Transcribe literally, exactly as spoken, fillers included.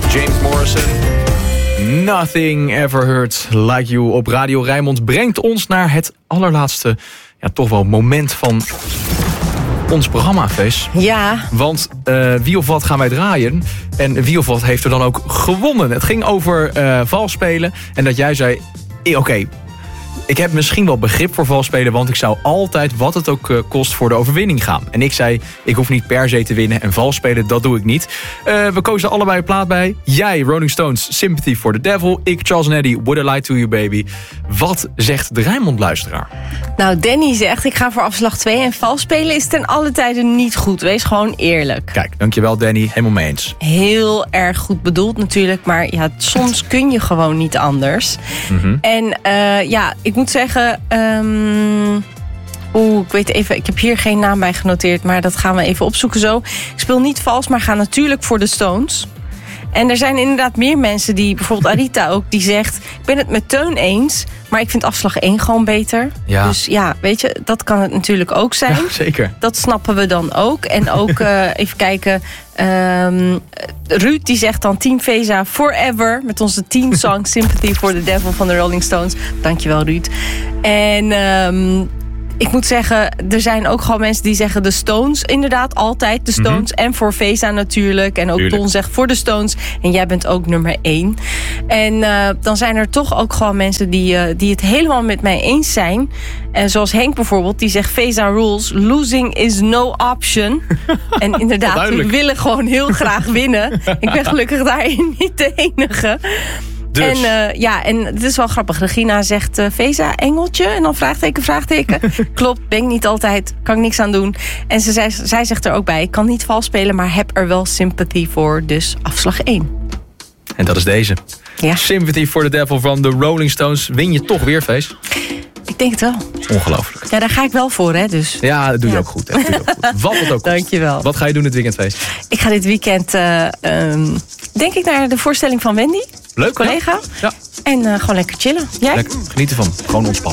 James Morrison. Nothing ever hurt like you op Radio Rijnmond brengt ons naar het allerlaatste, ja, toch wel moment van ons programma, Fees. Ja. Want uh, wie of wat gaan wij draaien? En wie of wat heeft er dan ook gewonnen? Het ging over uh, valspelen. En dat jij zei, oké, okay, ik heb misschien wel begrip voor valspelen, want ik zou altijd, wat het ook uh, kost, voor de overwinning gaan. En ik zei, ik hoef niet per se te winnen en valspelen, dat doe ik niet. Uh, we kozen allebei een plaat bij. Jij, Rolling Stones, Sympathy for the Devil. Ik, Charles Neddy, Would I Lie to You Baby. Wat zegt de Rijnmond-luisteraar? Nou, Danny zegt, ik ga voor afslag twee en valspelen is ten alle tijde niet goed. Wees gewoon eerlijk. Kijk, dankjewel Danny, helemaal mee eens. Heel erg goed bedoeld natuurlijk, maar ja, soms kun je gewoon niet anders. Mm-hmm. En uh, ja, ik moet zeggen, um, oeh, ik weet even, ik heb hier geen naam bij genoteerd, maar dat gaan we even opzoeken zo. Ik speel niet vals, maar ga natuurlijk voor de Stones. En er zijn inderdaad meer mensen die, bijvoorbeeld Arita ook, die zegt, ik ben het met Teun eens, maar ik vind afslag één gewoon beter. Ja. Dus ja, weet je, dat kan het natuurlijk ook zijn. Ja, zeker. Dat snappen we dan ook. En ook, uh, even kijken, um, Ruud die zegt dan Team Veza Forever, met onze teamsong Sympathy for the Devil van de Rolling Stones. Dankjewel, Ruud. En um, ik moet zeggen, er zijn ook gewoon mensen die zeggen de Stones. Inderdaad, altijd de Stones. Mm-hmm. En voor Veza natuurlijk. En ook Tuurlijk. Don zegt voor de Stones. En jij bent ook nummer één. En uh, dan zijn er toch ook gewoon mensen die, uh, die het helemaal met mij eens zijn. En zoals Henk bijvoorbeeld, die zegt Veza rules. Losing is no option. En inderdaad, we willen gewoon heel graag winnen. Ik ben gelukkig daarin niet de enige. Dus. En uh, ja, en het is wel grappig. Regina zegt uh, Veza, engeltje? En dan vraagteken, vraagteken. Klopt, ben ik niet altijd. Kan ik niks aan doen. En ze, zij, zij zegt er ook bij, ik kan niet vals spelen, maar heb er wel sympathy voor. Dus afslag één. En dat is deze. Ja. Sympathy for the Devil van de Rolling Stones. Win je toch weer, Fees? Ik denk het wel. Ongelooflijk. Ja, daar ga ik wel voor, hè. Dus. Ja, dat doe je ja. ook goed. Hè. Dat doe je ook goed. Wat het ook kost. Dankjewel. Wat ga je doen dit weekend, Fees? Ik ga dit weekend, uh, um, denk ik, naar de voorstelling van Wendy. Leuk, collega. Ja. En uh, gewoon lekker chillen. Jij? Lekker genieten van. Gewoon ontspannen.